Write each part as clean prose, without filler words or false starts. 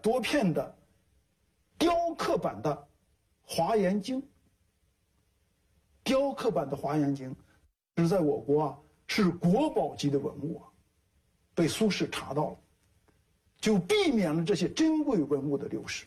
多片的雕刻版的《华严经》。雕刻版的《华严经》是在我国啊是国宝级的文物啊，被苏轼查到了，就避免了这些珍贵文物的流失。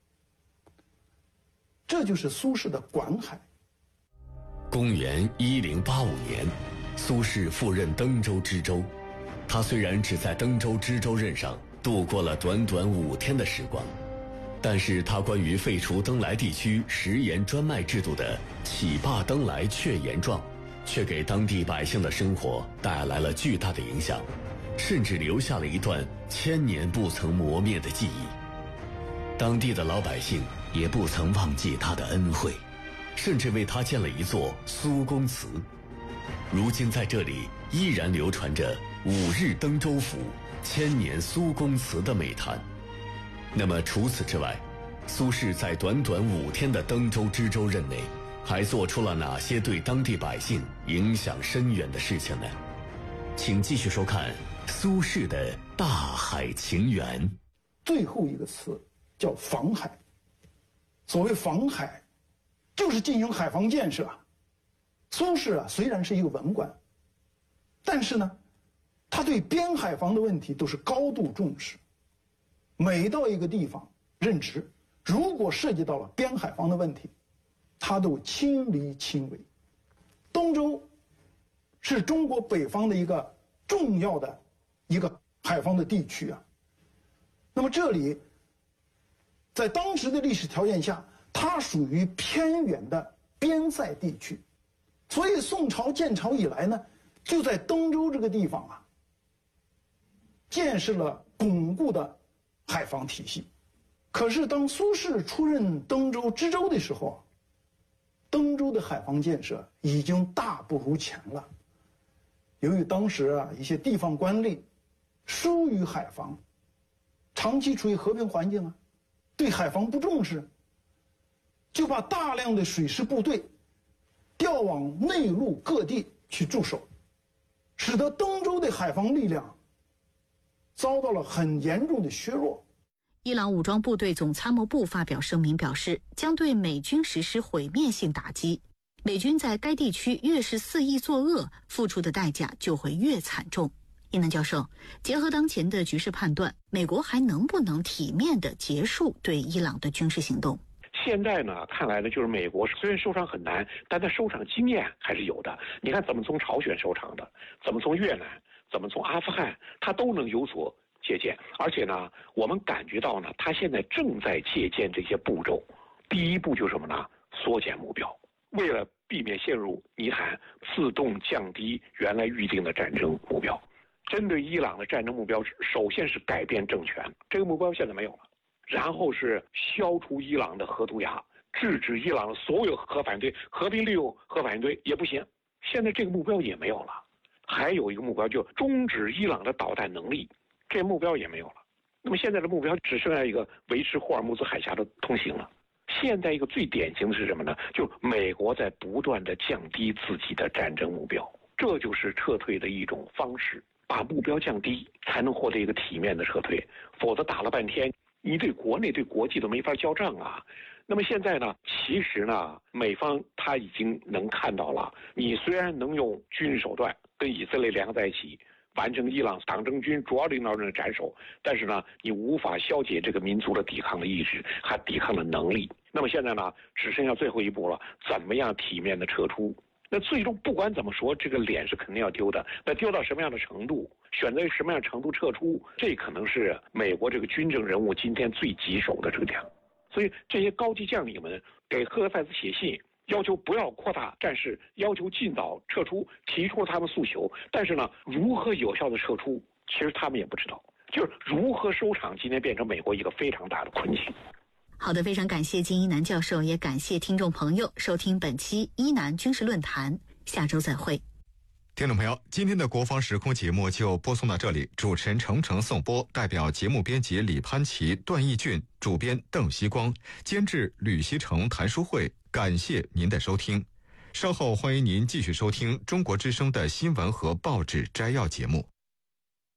这就是苏轼的管海。 公元1085年，苏轼赴任登州知州。他虽然只在登州知州任上度过了短短5天的时光，但是他关于废除登莱地区食盐专卖制度的起罢登莱确盐状，却给当地百姓的生活带来了巨大的影响，甚至留下了一段千年不曾磨灭的记忆。当地的老百姓也不曾忘记他的恩惠，甚至为他建了一座苏公祠。如今在这里依然流传着5日登州府，千年苏公祠的美谈。那么除此之外，苏轼在短短5天的登州知州任内，还做出了哪些对当地百姓影响深远的事情呢？请继续收看苏轼的大海情缘。 最后一个词叫防海。所谓防海，就是进行海防建设。苏轼啊，虽然是一个文官，但是呢，他对边海防的问题都是高度重视。每到一个地方任职，如果涉及到了边海防的问题，他都亲力亲为。东周是中国北方的一个重要的一个海防的地区啊。那么这里在当时的历史条件下，它属于偏远的边塞地区，所以宋朝建朝以来呢，就在登州这个地方啊，建设了巩固的海防体系。可是当苏轼出任登州知州的时候啊，登州的海防建设已经大不如前了。由于当时啊一些地方官吏疏于海防，长期处于和平环境啊，对海防不重视，就把大量的水师部队调往内陆各地去驻守，使得登州的海防力量遭到了很严重的削弱。 伊朗武装部队总参谋部发表声明表示，将对美军实施毁灭性打击。美军在该地区越是肆意作恶，付出的代价就会越惨重。伊南教授，结合当前的局势判断，美国还能不能体面地结束对伊朗的军事行动？ 现在呢，看来呢，就是美国虽然收场很难，但它收场经验还是有的。你看怎么从朝鲜收场的，怎么从越南，怎么从阿富汗，它都能有所借鉴。而且呢，我们感觉到呢，它现在正在借鉴这些步骤。第一步就是什么呢？缩减目标，为了避免陷入泥潭，自动降低原来预定的战争目标。针对伊朗的战争目标，首先是改变政权，这个目标现在没有了。然后是消除伊朗的核毒牙，制止伊朗的所有核反对，和平利用核反对也不行。现在这个目标也没有了。还有一个目标，就终止伊朗的导弹能力，这目标也没有了。那么现在的目标只剩下一个维持霍尔木兹海峡的通行了。现在一个最典型的是什么呢？就美国在不断的降低自己的战争目标，这就是撤退的一种方式，把目标降低，才能获得一个体面的撤退。否则打了半天，你对国内对国际都没法交账啊。那么现在呢，其实呢，美方他已经能看到了，你虽然能用军事手段跟以色列联合在一起，完成伊朗党政军主要领导人的斩首，但是呢，你无法消解这个民族的抵抗的意志，还抵抗的能力。那么现在呢，只剩下最后一步了，怎么样体面的撤出？那最终不管怎么说，这个脸是肯定要丢的。那丢到什么样的程度，选择什么样的程度撤出，这可能是美国这个军政人物今天最棘手的这个点。所以这些高级将领们给赫尔塞斯写信，要求不要扩大战事，要求尽早撤出，提出了他们诉求。但是呢，如何有效的撤出，其实他们也不知道。就是如何收场，今天变成美国一个非常大的困境。 好的，非常感谢金一南教授，也感谢听众朋友收听本期一南军事论坛，下周再会。 听众朋友，今天的国防时空节目就播送到这里，主持人程程颂播，代表节目编辑李潘琪、段义俊，主编邓锡光，监制吕锡成、谭书慧，感谢您的收听。稍后欢迎您继续收听中国之声的新闻和报纸摘要节目。